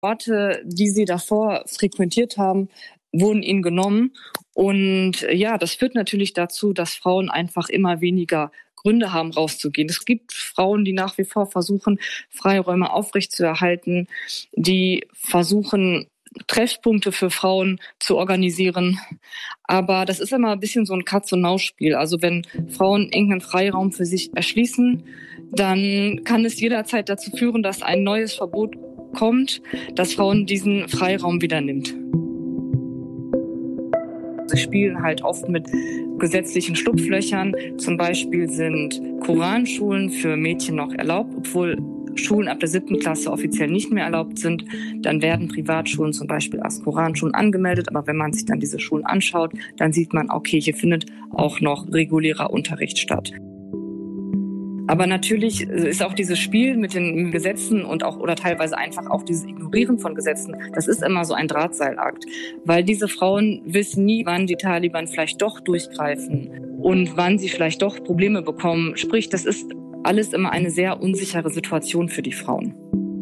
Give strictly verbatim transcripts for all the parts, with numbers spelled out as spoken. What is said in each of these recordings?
Orte, die sie davor frequentiert haben, wurden ihnen genommen. Und ja, das führt natürlich dazu, dass Frauen einfach immer weniger Gründe haben, rauszugehen. Es gibt Frauen, die nach wie vor versuchen, Freiräume aufrechtzuerhalten, die versuchen, Treffpunkte für Frauen zu organisieren. Aber das ist immer ein bisschen so ein Katz-und-Maus-Spiel. Also wenn Frauen irgendeinen Freiraum für sich erschließen, dann kann es jederzeit dazu führen, dass ein neues Verbot kommt, dass Frauen diesen Freiraum wieder nimmt. Sie spielen halt oft mit gesetzlichen Schlupflöchern. Zum Beispiel sind Koranschulen für Mädchen noch erlaubt, obwohl Schulen ab der siebten Klasse offiziell nicht mehr erlaubt sind. Dann werden Privatschulen zum Beispiel als Koranschulen angemeldet. Aber wenn man sich dann diese Schulen anschaut, dann sieht man, okay, hier findet auch noch regulärer Unterricht statt. Aber natürlich ist auch dieses Spiel mit den Gesetzen und auch oder teilweise einfach auch dieses Ignorieren von Gesetzen, das ist immer so ein Drahtseilakt. Weil diese Frauen wissen nie, wann die Taliban vielleicht doch durchgreifen und wann sie vielleicht doch Probleme bekommen. Sprich, das ist alles immer eine sehr unsichere Situation für die Frauen.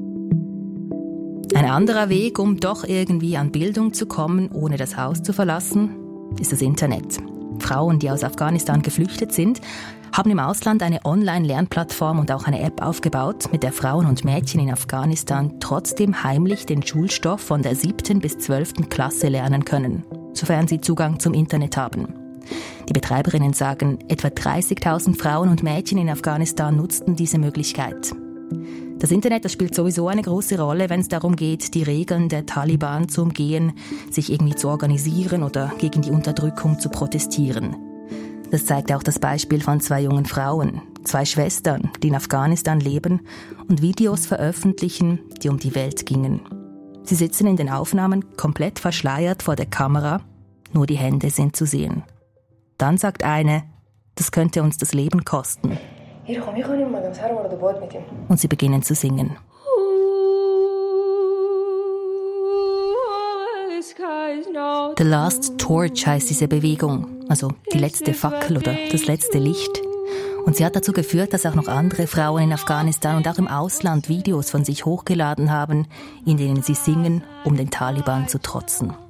Ein anderer Weg, um doch irgendwie an Bildung zu kommen, ohne das Haus zu verlassen, ist das Internet. Frauen, die aus Afghanistan geflüchtet sind, haben im Ausland eine Online-Lernplattform und auch eine App aufgebaut, mit der Frauen und Mädchen in Afghanistan trotzdem heimlich den Schulstoff von der siebten bis zwölften Klasse lernen können, sofern sie Zugang zum Internet haben. Die Betreiberinnen sagen, etwa dreißigtausend Frauen und Mädchen in Afghanistan nutzten diese Möglichkeit. Das Internet, das spielt sowieso eine große Rolle, wenn es darum geht, die Regeln der Taliban zu umgehen, sich irgendwie zu organisieren oder gegen die Unterdrückung zu protestieren. Das zeigt auch das Beispiel von zwei jungen Frauen, zwei Schwestern, die in Afghanistan leben und Videos veröffentlichen, die um die Welt gingen. Sie sitzen in den Aufnahmen komplett verschleiert vor der Kamera, nur die Hände sind zu sehen. Dann sagt eine, das könnte uns das Leben kosten. Und sie beginnen zu singen. The Last Torch heißt diese Bewegung, also die letzte Fackel oder das letzte Licht. Und sie hat dazu geführt, dass auch noch andere Frauen in Afghanistan und auch im Ausland Videos von sich hochgeladen haben, in denen sie singen, um den Taliban zu trotzen.